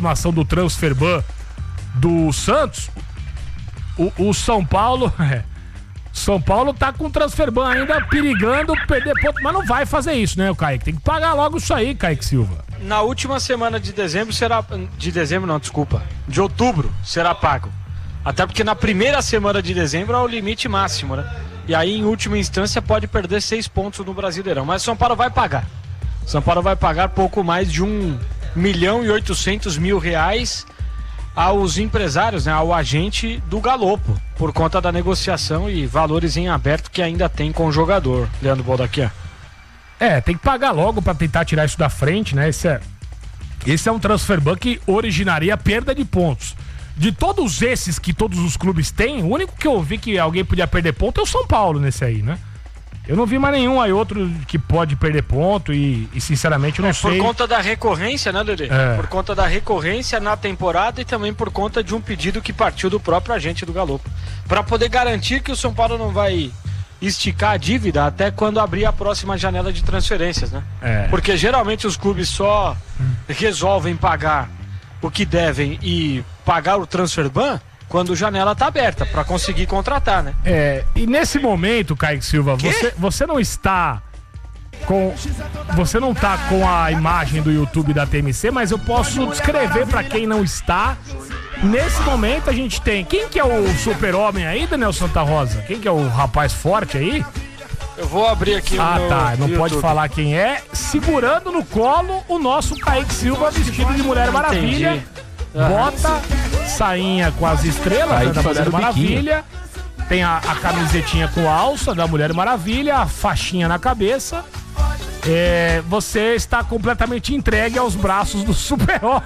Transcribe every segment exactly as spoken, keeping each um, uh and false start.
informação do Transferban do Santos, o, o São Paulo... É, São Paulo tá com o Transferban ainda perigando perder ponto, mas não vai fazer isso, né, o Kaique? Tem que pagar logo isso aí, Kaique Silva. Na última semana de dezembro será... De dezembro não, desculpa. De outubro será pago. Até porque na primeira semana de dezembro é o limite máximo, né? E aí, em última instância, pode perder seis pontos no Brasileirão. Mas São Paulo vai pagar. São Paulo vai pagar pouco mais de um milhão e oitocentos mil reais aos empresários, né? Ao agente do Galopo, por conta da negociação e valores em aberto que ainda tem com o jogador. Leandro Baldaquian. É, tem que pagar logo pra tentar tirar isso da frente, né? Esse é, esse é um Transferban que originaria perda de pontos. De todos esses que todos os clubes têm, o único que eu vi que alguém podia perder ponto é o São Paulo nesse aí, né? Eu não vi mais nenhum aí outro que pode perder ponto e, e sinceramente eu não é, sei. Por conta da recorrência, né, Lelê? É. Por conta da recorrência na temporada e também por conta de um pedido que partiu do próprio agente do Galopo. Pra poder garantir que o São Paulo não vai esticar a dívida até quando abrir a próxima janela de transferências, né? É. Porque geralmente os clubes só hum. resolvem pagar o que devem e pagar o Transferban quando a janela tá aberta, pra conseguir contratar, né? É, e nesse momento, Kaique Silva, você, você não está com... Você não tá com a imagem do YouTube da T M C, mas eu posso descrever pra quem não está. Nesse momento a gente tem... Quem que é o super-homem aí, Daniel Santa Rosa? Quem que é o rapaz forte aí? Eu vou abrir aqui ah, o meu tá, não YouTube. pode falar quem é. Segurando no colo o nosso Kaique Silva vestido de Mulher Maravilha. Entendi. Bota, sainha com as estrelas, né, da Mulher Maravilha. Tem a, a camisetinha com alça da Mulher Maravilha, a faixinha na cabeça. É, você está completamente entregue aos braços do super-homem.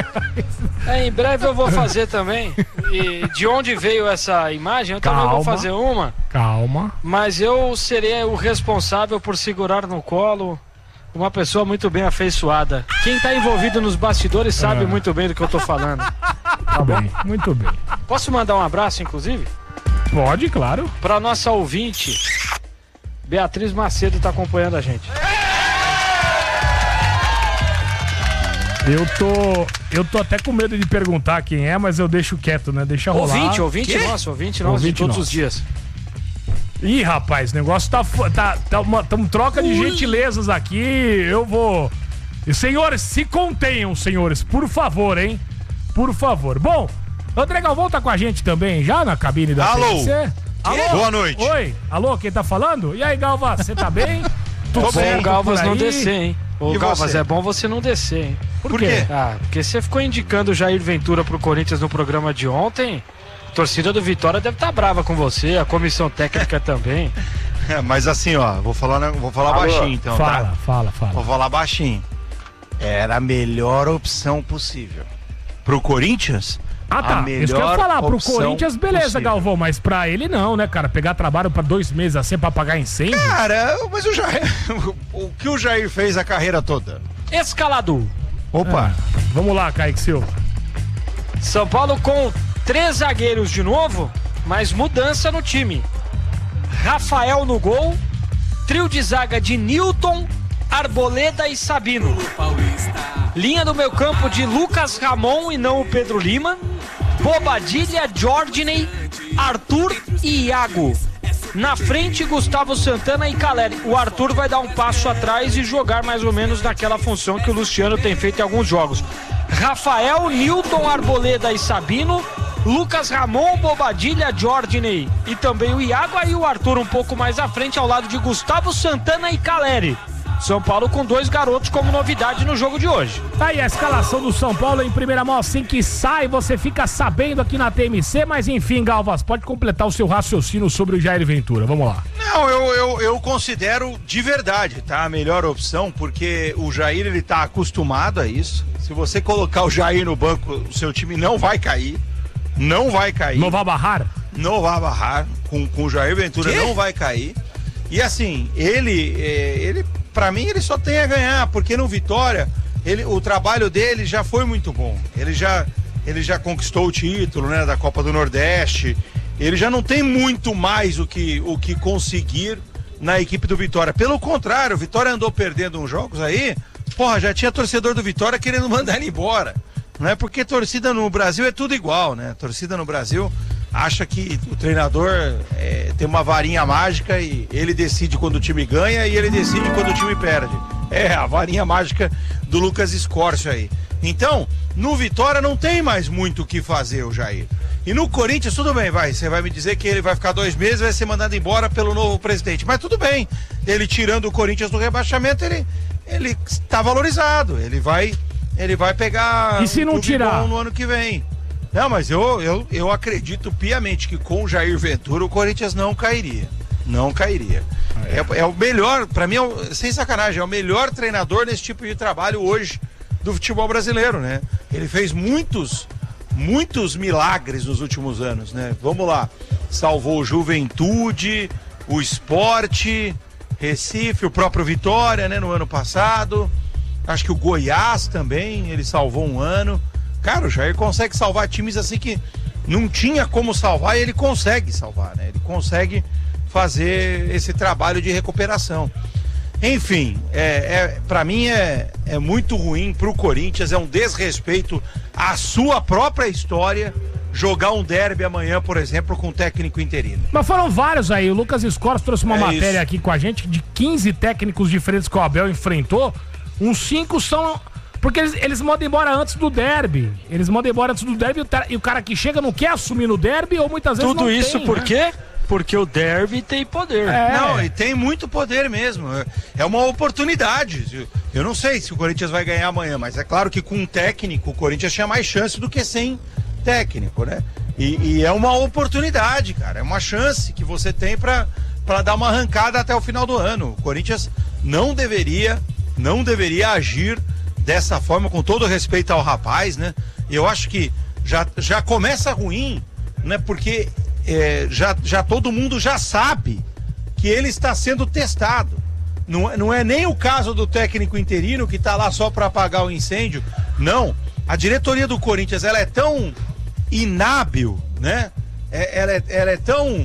É, em breve eu vou fazer também. E de onde veio essa imagem? Eu calma, também vou fazer uma. Calma. Mas eu serei o responsável por segurar no colo uma pessoa muito bem afeiçoada. Quem tá envolvido nos bastidores sabe é. muito bem do que eu tô falando. Tá bem, muito bem. Posso mandar um abraço, inclusive? Pode, claro. Pra nossa ouvinte, Beatriz Macedo tá acompanhando a gente. Eu tô, eu tô até com medo de perguntar quem é, mas eu deixo quieto, né? Deixa rolar. Ouvinte, ouvinte nosso, ouvinte nosso de todos nosso. os dias. Ih, rapaz, o negócio tá... tá, tá uma, tá uma troca de gentilezas aqui, eu vou... E, senhores, se contenham, senhores, por favor, hein? Por favor. Bom, André Galvão tá com a gente também, já na cabine da Alô? T V C. Alô? Boa noite. Oi, alô, quem tá falando? E aí, Galva, você tá bem? Tudo bom, certo Galvas por não aí? descer, hein? Ô, E Galvas, você? é bom você não descer, hein? Por, Por quê? quê? Ah, porque você ficou indicando o Jair Ventura pro Corinthians no programa de ontem. A torcida do Vitória deve estar tá brava com você, a comissão técnica também. É, mas assim, ó, vou falar, vou falar Alô? baixinho então, Fala, tá? fala, fala. Vou falar baixinho. Era a melhor opção possível. Pro Corinthians? Ah, tá. Isso que eu ia falar. Pro Corinthians, beleza, possível. Galvão, mas pra ele não, né, cara? Pegar trabalho pra dois meses assim pra apagar incêndio? Cara, mas o Jair. O que o Jair fez a carreira toda? Escalador. Opa! É. Vamos lá, Kaique Silva. São Paulo com três zagueiros de novo, mas mudança no time. Rafael no gol, trio de zaga de Newton, Arboleda e Sabino. Linha do meio campo de Lucas Ramon e não o Pedro Lima. Bobadilha, Jordiney, Arthur e Iago. Na frente, Gustavo Santana e Caleri. O Arthur vai dar um passo atrás e jogar mais ou menos naquela função que o Luciano tem feito em alguns jogos. Rafael, Newton, Arboleda e Sabino. Lucas Ramon, Bobadilha, Jordiney e também o Iago. Aí o Arthur um pouco mais à frente ao lado de Gustavo Santana e Caleri. São Paulo com dois garotos como novidade no jogo de hoje. Tá aí a escalação do São Paulo em primeira mão, assim que sai, você fica sabendo aqui na T M C, mas enfim, Galvas, pode completar o seu raciocínio sobre o Jair Ventura, vamos lá. Não, eu, eu, eu considero de verdade, tá? A melhor opção, porque o Jair, ele tá acostumado a isso. Se você colocar o Jair no banco, o seu time não vai cair, não vai cair. Não vai barrar? Não vai barrar, com, com o Jair Ventura não vai cair. E assim, ele, é, ele pra mim, ele só tem a ganhar, porque no Vitória, ele, o trabalho dele já foi muito bom. Ele já, ele já conquistou o título, né, da Copa do Nordeste. Ele já não tem muito mais o que, o que conseguir na equipe do Vitória. Pelo contrário, o Vitória andou perdendo uns jogos aí, porra, já tinha torcedor do Vitória querendo mandar ele embora. Né? Porque torcida no Brasil é tudo igual, né? Torcida no Brasil acha que o treinador é, tem uma varinha mágica e ele decide quando o time ganha e ele decide quando o time perde. É a varinha mágica do Lucas Escorcio aí. Então, no Vitória não tem mais muito o que fazer, o Jair. E no Corinthians, tudo bem, vai. Você vai me dizer que ele vai ficar dois meses, vai ser mandado embora pelo novo presidente. Mas tudo bem. Ele tirando o Corinthians do rebaixamento, ele, ele está valorizado. Ele vai, ele vai pegar e se não um tirar no ano que vem. Não, mas eu, eu, eu acredito piamente que com o Jair Ventura o Corinthians não cairia. Não cairia. É, é o melhor, pra mim, é o, sem sacanagem, é o melhor treinador nesse tipo de trabalho hoje do futebol brasileiro, né? Ele fez muitos, muitos milagres nos últimos anos, né? Vamos lá. Salvou o Juventude, o Sport, Recife, o próprio Vitória, né? No ano passado. Acho que o Goiás também, ele salvou um ano. Cara, o Jair consegue salvar times assim que não tinha como salvar e ele consegue salvar, né? Ele consegue fazer esse trabalho de recuperação. Enfim, é, é, para mim é, é muito ruim pro Corinthians, é um desrespeito à sua própria história jogar um derby amanhã, por exemplo, com um técnico interino. Mas foram vários aí, o Lucas Escorcio trouxe uma É matéria isso. aqui com a gente de quinze técnicos diferentes que o Abel enfrentou, uns cinco são... Porque eles, eles mandam embora antes do derby. Eles mandam embora antes do derby e o, tar- e o cara que chega não quer assumir no derby ou muitas vezes Tudo não isso tem, por né? quê? Porque o derby tem poder. É. Não, e tem muito poder mesmo. É uma oportunidade. Eu não sei se o Corinthians vai ganhar amanhã, mas é claro que com um técnico o Corinthians tinha mais chance do que sem técnico, né? E, e é uma oportunidade, cara. É uma chance que você tem pra, pra dar uma arrancada até o final do ano. O Corinthians não deveria, não deveria agir dessa forma, com todo respeito ao rapaz, né? Eu acho que já, já começa ruim, né? Porque é, já, já todo mundo já sabe que ele está sendo testado. Não, não é nem o caso do técnico interino que está lá só para apagar o incêndio. Não. A diretoria do Corinthians, ela é tão inábil, né? É, ela, é, ela é tão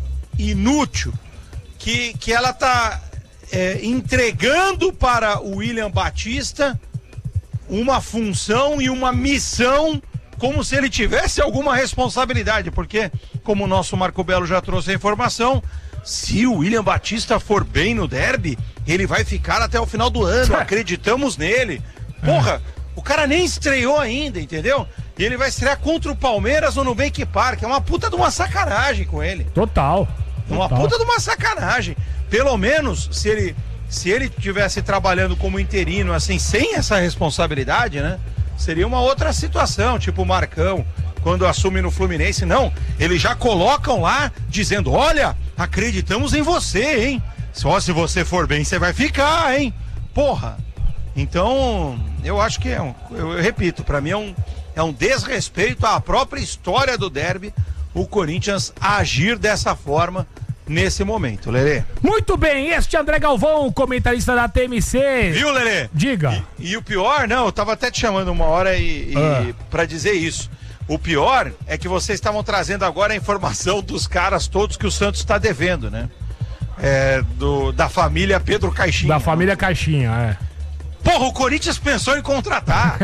inútil que, que ela está é, entregando para o William Batista uma função e uma missão como se ele tivesse alguma responsabilidade, porque, como o nosso Marco Belo já trouxe a informação, se o William Batista for bem no derby, ele vai ficar até o final do ano, acreditamos nele. Porra, o cara nem estreou ainda, entendeu? E ele vai estrear contra o Palmeiras no Nubank Park, é uma puta de uma sacanagem com ele. Total. Uma total. puta de uma sacanagem. Pelo menos, se ele... Se ele estivesse trabalhando como interino, assim, sem essa responsabilidade, né? Seria uma outra situação, tipo o Marcão, quando assume no Fluminense. Não, eles já colocam lá, dizendo, olha, acreditamos em você, hein? Só se você for bem, você vai ficar, hein? Porra! Então, eu acho que é um... Eu, eu repito, pra mim é um, é um desrespeito à própria história do derby o Corinthians agir dessa forma nesse momento, Lelê. Muito bem, este é André Galvão, comentarista da T M C. Viu, Lelê? Diga. E, e o pior, não, eu tava até te chamando uma hora e, e Ah. pra dizer isso. O pior é que vocês estavam trazendo agora a informação dos caras todos que o Santos está devendo, né? É, do, da família Pedro Caixinha. Da família Caixinha, é. Porra, o Corinthians pensou em contratar.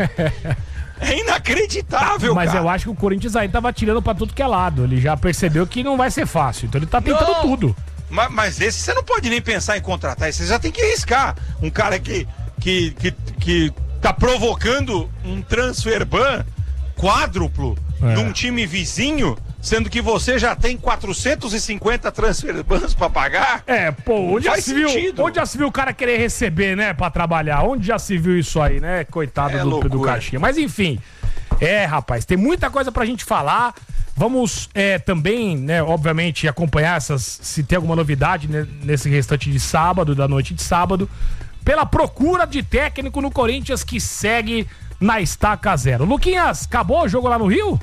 É inacreditável, Mas cara. eu acho que o Corinthians aí tava tirando pra tudo que é lado. Ele já percebeu que não vai ser fácil. Então ele tá tentando Não. tudo. Mas, mas esse você não pode nem pensar em contratar. Esse você já tem que arriscar. Um cara que, que, que, que tá provocando um transfer ban quádruplo É. num time vizinho, sendo que você já tem quatrocentos e cinquenta transfer bans pra pagar. É, pô, onde já, faz se viu, sentido. onde já se viu o cara querer receber, né, pra trabalhar? Onde já se viu isso aí, né? Coitado É do, do loucura. Caixinha. Mas enfim, é, rapaz, tem muita coisa pra gente falar. Vamos é, também, né, obviamente, acompanhar essas, se tem alguma novidade né, nesse restante de sábado, da noite de sábado, pela procura de técnico no Corinthians que segue na estaca zero. Luquinhas, acabou o jogo lá no Rio?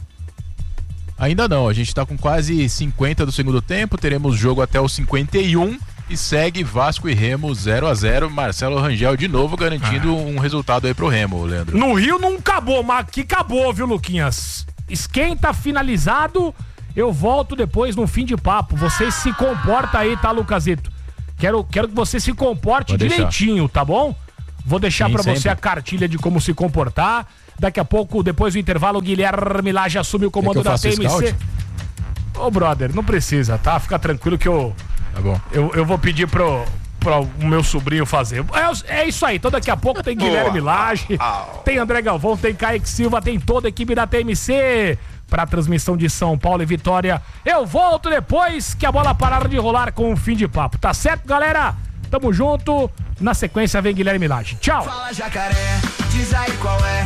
Ainda não, a gente tá com quase cinquenta do segundo tempo, teremos jogo até os cinquenta e um e segue Vasco e Remo zero a zero, Marcelo Rangel de novo garantindo ah. um resultado aí pro Remo, Leandro. No Rio não acabou, mas que acabou, viu, Luquinhas? Esquenta finalizado, eu volto depois no fim de papo. Você se comporta aí, tá, Lucasito? Quero, quero que você se comporte Vou direitinho, deixar. Tá bom? Vou deixar Sim, pra sempre. você a cartilha de como se comportar. Daqui a pouco, depois do intervalo, o Guilherme Lage assume o comando da T M C. Ô, oh, brother, não precisa, tá? Fica tranquilo que eu... Tá bom. Eu, eu vou pedir pro... para o meu sobrinho fazer. É, é isso aí, então daqui a pouco tem Guilherme Lage, tem André Galvão, tem Kaique Silva, tem toda a equipe da T M C para a transmissão de São Paulo e Vitória. Eu volto depois que a bola parar de rolar com o fim de papo. Tá certo, galera? Tamo junto. Na sequência vem Guilherme Lage. Tchau. Fala, Jacaré, diz aí qual é.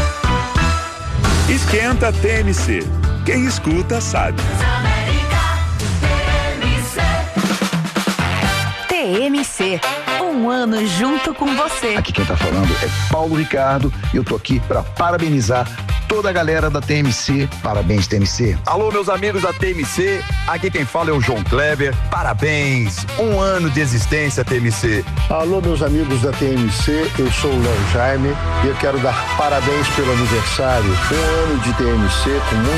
Esquenta T M C. Quem escuta sabe. T M C, um ano junto com você. Aqui quem tá falando é Paulo Ricardo e eu tô aqui pra parabenizar toda a galera da T M C. Parabéns, T M C. Alô, meus amigos da T M C, aqui quem fala é o João Kleber. Parabéns, um ano de existência, T M C. Alô, meus amigos da T M C, eu sou o Léo Jaime e eu quero dar parabéns pelo aniversário. Um ano de T M C com muito